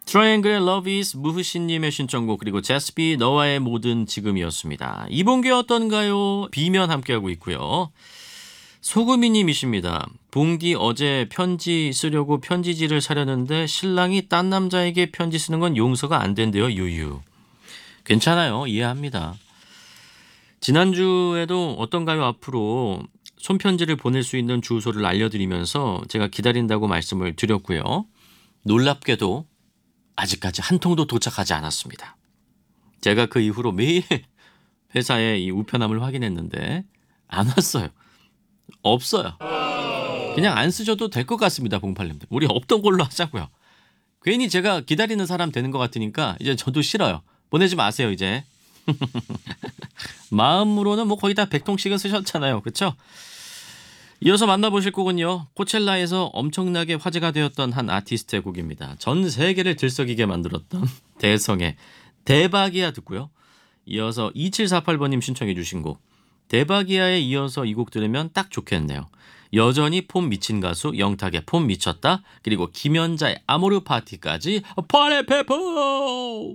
트라이앵글의 Love is 무흐신님의 신청곡 그리고 제스비 너와의 모든 지금이었습니다. 이봉규 어떤가요? 비면 함께하고 있고요. 소금이님이십니다. 봉디 어제 편지 쓰려고 편지지를 사려는데 신랑이 딴 남자에게 편지 쓰는 건 용서가 안 된대요. 유유. 괜찮아요. 이해합니다. 지난주에도 어떤가요? 앞으로 손편지를 보낼 수 있는 주소를 알려드리면서 제가 기다린다고 말씀을 드렸고요. 놀랍게도 아직까지 한 통도 도착하지 않았습니다. 제가 그 이후로 매일 회사에 이 우편함을 확인했는데 안 왔어요. 없어요. 그냥 안 쓰셔도 될 것 같습니다. 봉팔님들. 우리 없던 걸로 하자고요. 괜히 제가 기다리는 사람 되는 것 같으니까 이제 저도 싫어요. 보내지 마세요 이제. 마음으로는 뭐 거의 다 100통씩은 쓰셨잖아요. 그렇죠? 이어서 만나보실 곡은요. 코첼라에서 엄청나게 화제가 되었던 한 아티스트의 곡입니다. 전 세계를 들썩이게 만들었던 대성의 대박이야 듣고요. 이어서 2748번님 신청해 주신 곡 대박이야에 이어서 이 곡 들으면 딱 좋겠네요. 여전히 폼 미친 가수 영탁의 폼 미쳤다 그리고 김연자의 아모르 파티까지 파레페포